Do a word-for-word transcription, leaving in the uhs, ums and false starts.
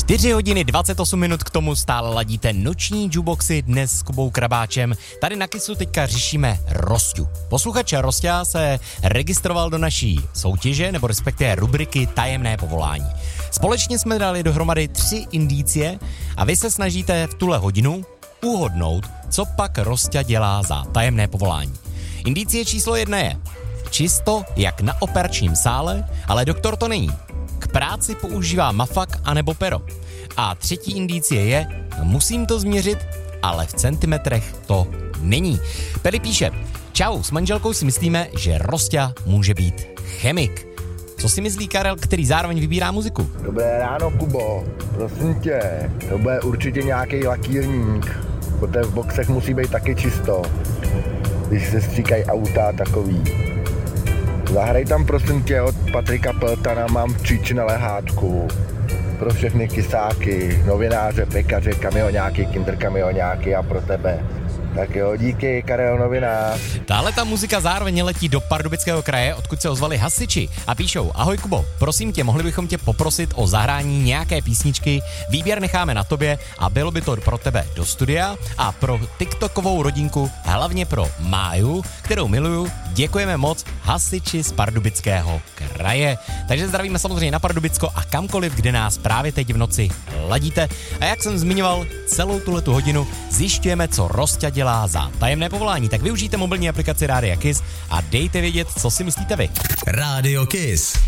čtyři hodiny dvacet osm minut k tomu stále ladíte noční jukeboxy dnes s Kubou Krabáčem. Tady na Kissu teďka řešíme Rosťu. Posluchač Rosťa se registroval do naší soutěže, nebo respektive rubriky Tajemné povolání. Společně jsme dali dohromady tři indicie a vy se snažíte v tuhle hodinu uhodnout, co pak Rosťa dělá za tajemné povolání. Indicie číslo jedna je čisto jak na operačním sále, ale doktor to není. K práci používá mafak anebo pero. A třetí indicie je, musím to změřit, ale v centimetrech to není. Peli píše, čau, s manželkou si myslíme, že Rosťa může být chemik. Co si myslí Karel, který zároveň vybírá muziku? Dobré ráno, Kubo. Prosím tě, to bude určitě nějaký lakírník. Protože v boxech musí být taky čisto, když se stříkají auta takový. Zahraj tam prosím tě od Patrika Peltana Mám číči na lehátku. Pro všechny kysáky, novináře, pekaře, kamioňáky, kinderkamioňáky a pro tebe. Tak jo, díky, Karel Novinář. Tahle ta muzika zároveň letí do Pardubického kraje, odkud se ozvali hasiči a píšou, ahoj Kubo, prosím tě, mohli bychom tě poprosit o zahrání nějaké písničky, výběr necháme na tobě a bylo by to pro tebe do studia a pro TikTokovou rodinku, hlavně pro Máju, kterou miluju, děkujeme moc hasiči z Pardubického kraje. Takže zdravíme samozřejmě na Pardubicko a kamkoliv, kde nás právě teď v noci ladíte. A jak jsem zmiňoval, celou tuhletu hodinu zjišťujeme, co Rosťa dělá za tajemné povolání. Tak využijte mobilní aplikaci Rádia Kiss a dejte vědět, co si myslíte vy. Rádio Kiss.